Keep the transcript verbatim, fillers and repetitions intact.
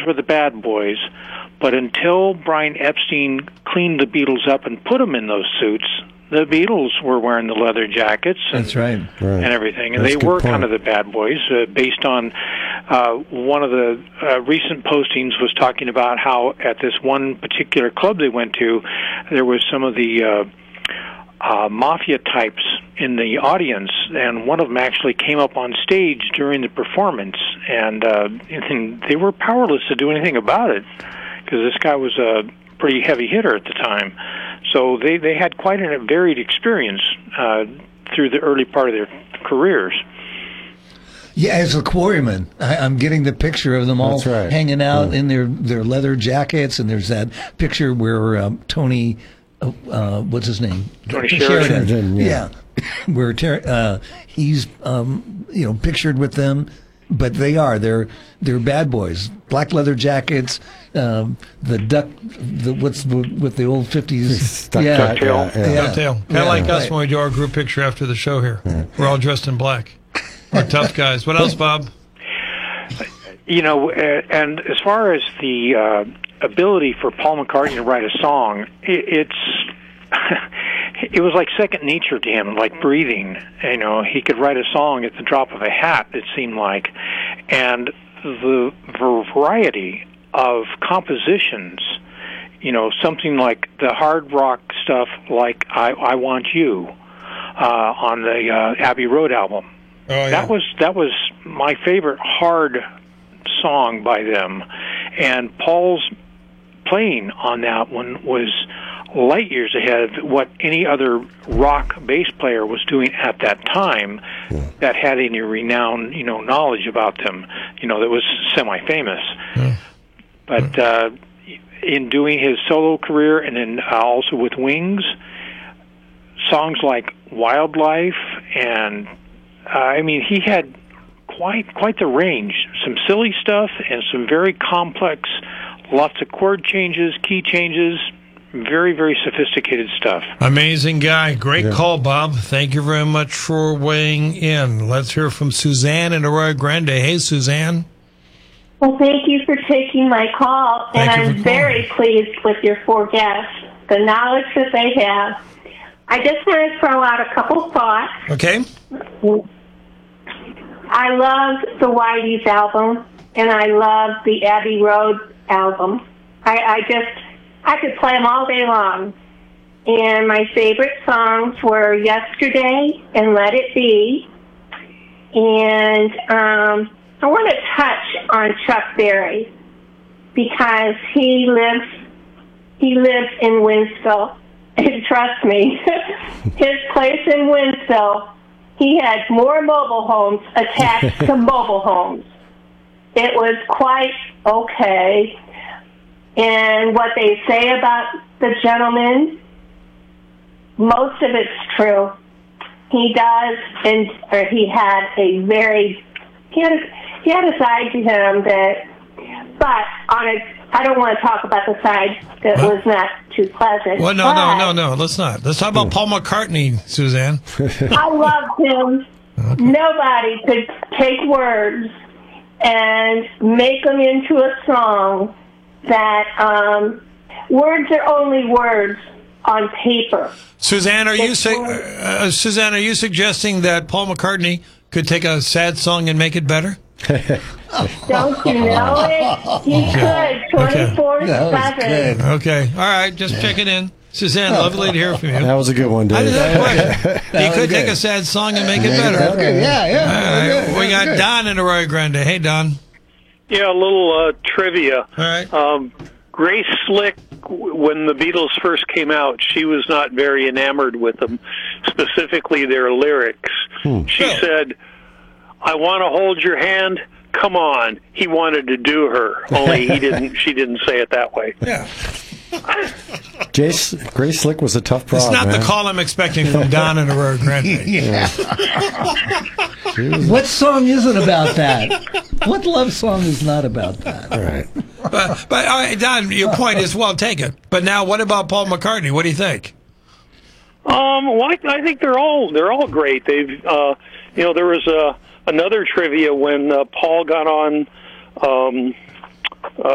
were the bad boys, but until Brian Epstein cleaned the Beatles up and put them in those suits, the Beatles were wearing the leather jackets and, That's right. and everything, and That's they a good were point. kind of the bad boys, uh, based on uh, one of the uh, recent postings was talking about how at this one particular club they went to, there was some of the uh, uh, mafia types in the audience, and one of them actually came up on stage during the performance, and, uh, and they were powerless to do anything about it, because this guy was a pretty heavy hitter at the time. So they, they had quite a varied experience uh, through the early part of their careers. Yeah, as a quarryman, I, I'm getting the picture of them all That's right. hanging out Yeah. in their, their leather jackets, and there's that picture where um, Tony, uh, uh, what's his name? Tony Sheridan. Sheridan, yeah. yeah. where Ter- uh, he's um, you know pictured with them, but they are they're they're bad boys, black leather jackets, um, the duck, the what's the, with the old fifties, Duck- yeah, duck- yeah, yeah. yeah. Ducktail. Kind of Yeah. like us Right. when we do our group picture after the show here. We're all dressed in black. We're tough guys. What else, Bob? You know, uh, and as far as the uh, ability for Paul McCartney to write a song, it, it's it was like second nature to him, like breathing. You know, he could write a song at the drop of a hat, it seemed like. And the variety of compositions, you know, something like the hard rock stuff like I, I Want You uh, on the uh, Abbey Road album. Oh, yeah. That was that was my favorite hard song by them, and Paul's playing on that one was light years ahead of what any other rock bass player was doing at that time Yeah. that had any renowned, you know, knowledge about them, you know, that was semi-famous. Yeah. But uh, in doing his solo career, and then also with Wings, songs like Wildlife, and uh, I mean, he had quite quite the range. Some silly stuff and some very complex, lots of chord changes, key changes, very, very sophisticated stuff. Amazing guy. Great Yeah. call, Bob. Thank you very much for weighing in. Let's hear from Suzanne in Arroyo Grande. Hey, Suzanne. Well, thank you for taking my call, Thank and you for I'm very pleased with your four guests, the knowledge that they have. I just want to throw out a couple thoughts. Okay. I love the Whitey's album, and I love the Abbey Road album. I, I just, I could play them all day long. And my favorite songs were Yesterday and Let It Be. And um, I want to touch on Chuck Berry because he lives, he lives in Winsville. And trust me, his place in Winsville, he had more mobile homes attached to mobile homes. It was quite okay. And what they say about the gentleman, most of it's true. He does, and or he had a very, he had a, he had a side to him that, but on a, I don't want to talk about the side that What? was not too pleasant. Well, no, but no, no, no. Let's not. Let's talk about Paul McCartney, Suzanne. I loved him. Okay. Nobody could take words and make them into a song that um, words are only words on paper. Suzanne, are you su- uh, Suzanne? Are you suggesting that Paul McCartney could take a sad song and make it better? Don't you know it? He could, twenty-four seven. Okay. All right. Just checking in. Suzanne, lovely to hear from you. That was a good one, I Dave. did that question. He was could take good. a sad song and make it better. That's good. Yeah, yeah. All right. Good. We got Good. Don in Arroyo Grande. Hey, Don. Yeah, a little uh, trivia. All right. Um, Grace Slick, w- when the Beatles first came out, she was not very enamored with them, specifically their lyrics. She Oh. said, "I want to hold your hand. Come on." He wanted to do her, only he didn't. She didn't say it that way. Yeah. Jace, Grace Slick was a tough It's prod, not man. the call I'm expecting from Don in Arroyo Grande. Yeah. She was- What song isn't about that? What love song is not about that? all right. But, but all right, Don, your point is well taken. But now, what about Paul McCartney? What do you think? Um, well, I, I think they're all they're all great. They've, uh, you know, there was uh, another trivia when uh, Paul got on um, uh,